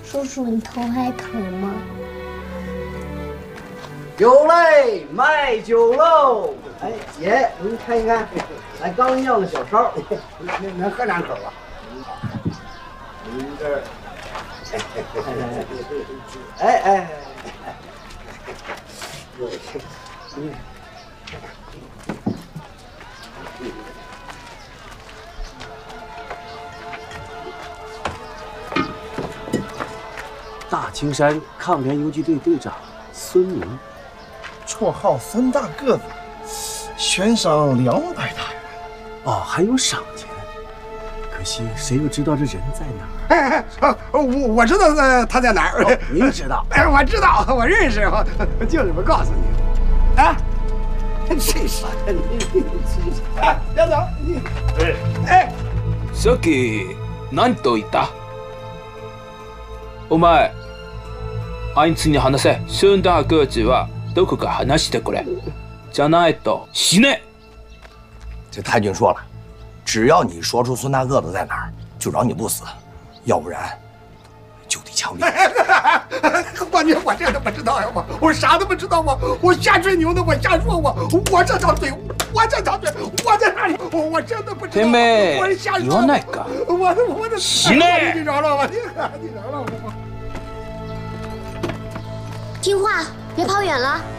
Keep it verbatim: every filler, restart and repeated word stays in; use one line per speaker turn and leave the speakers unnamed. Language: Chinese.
叔叔，你头还疼吗？
酒嘞，卖酒喽！哎，姐，您看一看，来刚酿的小烧，
您您喝两口吧。您这儿，
哎哎，
大青山抗联游击队队长孙明，
绰号孙大个子，悬赏两百大元。
哦，还有赏钱。可惜谁又知道这人在哪儿？
哎哎，我我知道他他在哪儿。
哦、您知道？
哎，我知道，我认识，我就是不告诉你。啊，真是，哎，别走，你，哎，
さっき何と言った？お前、あいつに話せ。孙大个子はどこか話してくれ。じゃないと死ね。
这太君说了，只要你说出孙大个子在哪儿，就饶你不死，要不然就得枪毙。
关键我这都不知道呀，我我啥都不知道，我我瞎吹牛呢，我瞎说，我我这条腿，我这条腿，我在哪里？我我真的不知道。
天妹，
我是瞎说。
言わないか。
我我的
死ね！
你饶了我，你你饶了我。
听话，别跑远了。